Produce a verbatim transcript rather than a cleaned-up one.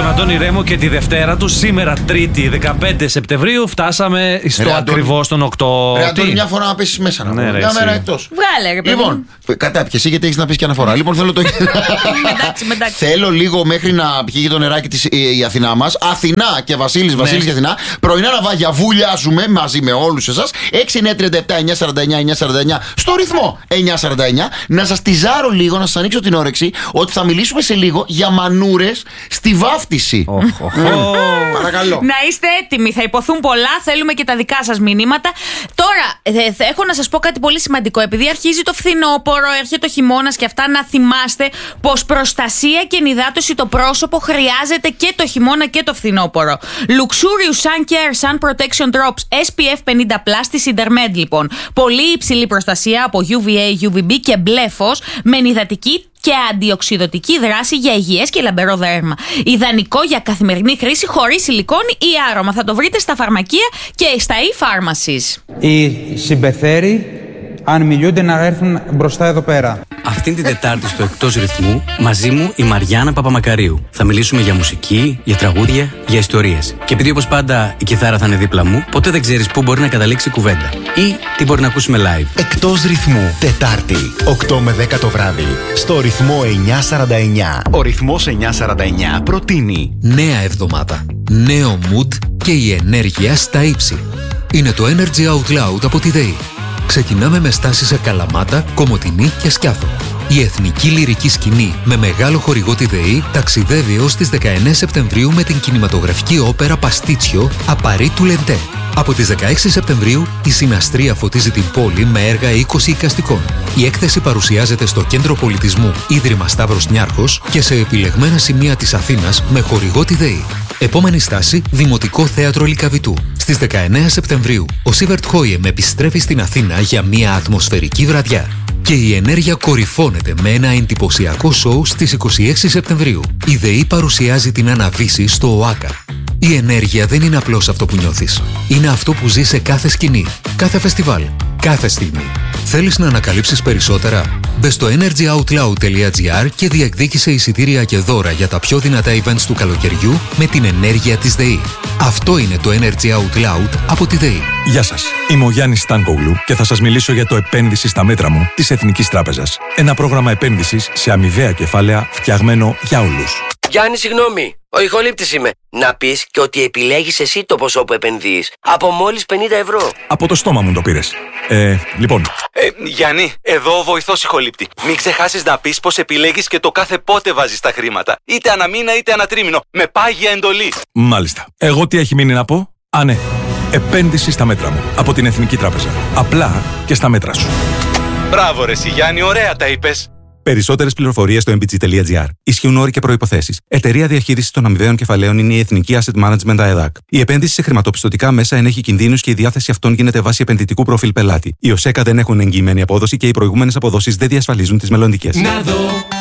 τον Αντώνη Ρέμο και τη Δευτέρα του. Σήμερα, Τρίτη, δεκαπέντε Σεπτεμβρίου, φτάσαμε στο ακριβώς τον οκτώ. Ρε Αντώνη, μια φορά να πέσεις μέσα να ναι, πω. Μια μέρα εκτός. Βγάλε, ρε παιδί. Λοιπόν, κατάπιεσαι γιατί έχεις να πεις και αναφορά. Λοιπόν, θέλω το. Θέλω λίγο μέχρι να πιει το νεράκι της η Αθηνά μας. Αθηνά και Βασίλης, Βασίλης και Αθηνά. Πρωινά ναυάγια βουλιάζουμε μαζί με όλους εσάς. έξι εννιά τριάντα επτά εννιά σαράντα εννιά εννιά σαράντα εννιά στο ρυθμό εννιά σαράντα εννιά. Να σας τιζάρω λίγο, να σας ανοίξω την όρεξη ότι θα μιλήσουμε σε λίγο για μανούρες στη βάφτιση. Oh, oh, oh. Παρακαλώ. Να είστε έτοιμοι, θα υποθούν πολλά. Θέλουμε και τα δικά σας μηνύματα. Τώρα, ε, έχω να σας πω κάτι πολύ σημαντικό. Επειδή αρχίζει το φθινόπωρο, έρχεται ο χειμώνας και αυτά, να θυμάστε πως προστασία και ενυδάτωση το πρόσωπο χρειάζεται και το χειμώνα και το φθινόπωρο. Luxurious Sun Care Sun Protection Drops ες πι εφ πενήντα πλας τη Intermed, λοιπόν. Πολύ υψηλή προστασία από γιου βι έι, γιου βι μπι και μπλε φως με ενυδατική και αντιοξυδοτική δράση για υγιές και λαμπερό δέρμα. Ιδανικό για καθημερινή χρήση χωρίς σιλικόνη ή άρωμα. Θα το βρείτε στα φαρμακεία και στα e-pharmacies. Οι συμπεθέροι, αν μιλούνται, να έρθουν μπροστά εδώ πέρα. Αυτήν την Τετάρτη στο Εκτός Ρυθμού, μαζί μου η Μαριάννα Παπαμακαρίου. Θα μιλήσουμε για μουσική, για τραγούδια, για ιστορίες. Και επειδή όπως πάντα η κιθάρα θα είναι δίπλα μου, ποτέ δεν ξέρεις πού μπορεί να καταλήξει η κουβέντα ή τι μπορεί να ακούσουμε live. Εκτός Ρυθμού, Τετάρτη, οκτώ με δέκα το βράδυ, στο ρυθμό εννιά σαράντα εννιά. Ο ρυθμός εννιά σαράντα εννιά προτείνει νέα εβδομάδα, νέο mood και η ενέργεια στα ύψη. Είναι το Energy Out Loud από τη ΔΕΗ. Ξεκινάμε με στάσεις σε Καλαμάτα, Κομοτηνή και Σκιάθο. Η εθνική λυρική σκηνή με μεγάλο χορηγό τη ΔΕΗ ταξιδεύει έως τις δεκαεννέα Σεπτεμβρίου με την κινηματογραφική όπερα Παστίτσιο Απαρί του Λεντέ. Από τις δεκαέξι Σεπτεμβρίου η Συναστρία φωτίζει την πόλη με έργα είκοσι εικαστικών. Η έκθεση παρουσιάζεται στο Κέντρο Πολιτισμού Ίδρυμα Σταύρος Νιάρχος και σε επιλεγμένα σημεία της Αθήνας με χορηγό τη ΔΕΗ. Επόμενη στάση, Δημοτικό Θέατρο Λυκαβητού. Στις δεκαεννέα Σεπτεμβρίου, ο Σίβερτ Χόιεμ επιστρέφει στην Αθήνα για μια ατμοσφαιρική βραδιά. Και η ενέργεια κορυφώνεται με ένα εντυπωσιακό σοου στις είκοσι έξι Σεπτεμβρίου. Η ΔΕΗ παρουσιάζει την Αναβίση στο ΟΑΚΑ. Η ενέργεια δεν είναι απλώς αυτό που νιώθεις. Είναι αυτό που ζει σε κάθε σκηνή, κάθε φεστιβάλ, κάθε στιγμή. Θέλεις να ανακαλύψεις περισσότερα? Μπες στο energy out loud τελεία gr και διεκδίκησε εισιτήρια και δώρα για τα πιο δυνατά events του καλοκαιριού με την ενέργεια της ΔΕΗ. Αυτό είναι το Energy Out Loud από τη ΔΕΗ. Γεια σας. Είμαι ο Γιάννης Στάνκογλου και θα σας μιλήσω για το επένδυση στα μέτρα μου της Εθνικής Τράπεζας. Ένα πρόγραμμα επένδυσης σε αμοιβαία κεφάλαια φτιαγμένο για όλους. Γιάννη, συγγνώμη. Ο ηχολήπτης είμαι. Να πεις και ότι επιλέγεις εσύ το ποσό που επενδύεις. Από μόλις πενήντα ευρώ. Από το στόμα μου το πήρες. Ε, λοιπόν. Ε, Γιάννη, εδώ ο βοηθός ηχολήπτη. Μην ξεχάσεις να πεις πως επιλέγεις και το κάθε πότε βάζεις τα χρήματα. Είτε αναμήνα είτε ανατρίμηνο. Με πάγια εντολή. Μάλιστα. Εγώ τι έχει μείνει να πω? Α, ναι. Επένδυση στα μέτρα μου. Από την Εθνική Τράπεζα. Απλά και στα μέτρα σου. Μπράβο ρε εσύ, Γιάννη, ωραία τα είπες. Περισσότερες πληροφορίες στο εμ μπι τζι τελεία τζι άρ. Ισχύουν όροι και προϋποθέσεις. Εταιρεία διαχείρισης των αμοιβαίων κεφαλαίων είναι η Εθνική Asset Management ΑΕΔΑΚ. Η επένδυση σε χρηματοπιστωτικά μέσα ενέχει κινδύνους και η διάθεση αυτών γίνεται βάσει επενδυτικού προφίλ πελάτη. Οι ΟΣΕΚΑ δεν έχουν εγγυημένη απόδοση και οι προηγούμενες αποδόσεις δεν διασφαλίζουν τις μελλοντικές. Να δω.